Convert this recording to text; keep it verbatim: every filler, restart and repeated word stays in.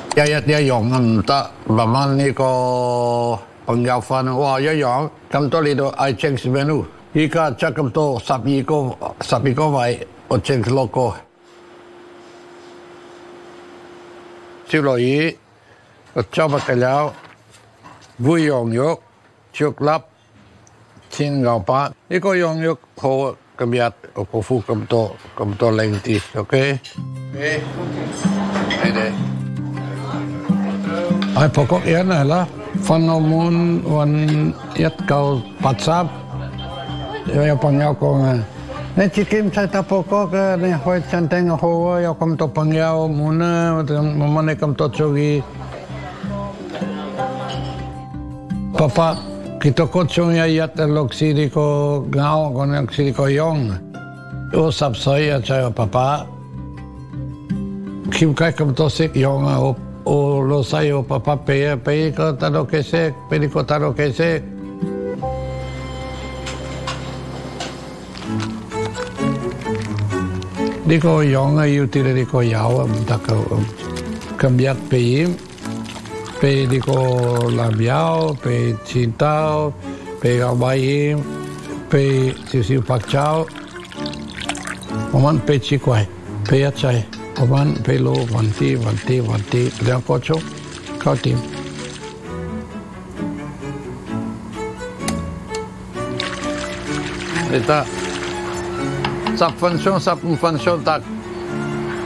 日日一樣啊唔得，慢慢呢個朋友翻，哇一樣咁多你都嗌 change menu，依家執咁多十二個十二個位，我 change 六個。燒鱸魚，個椒白雞柳，烏羊肉，竹粒，煎牛扒。呢個羊肉好今日我功夫咁多咁多靚啲 ，OK？ OK， 係嘅。係葡國人嚟啦，翻澳門運一九八三，有朋友講啊，你自己唔使打葡國嘅，你開餐廳好啊，有咁多朋友滿啊，我哋冇問你咁多注意。爸爸，kita kocong ya telok sini ko ngao ko nang sini ko yong. O sab saya saya papa. Kim kai kam to sik yong o o lo sayo papa pe pe ko taro kese pe ko taro kese. Di ko yong ayu tira di ko yaw am tak kambiat pe pe di ko labiao pe cintao pe gawaim pe sisiu pakcao oman pe chikwai pe achai oman pe lo vanti vanti vanti dia kocho kau tim kita sap function sap function tak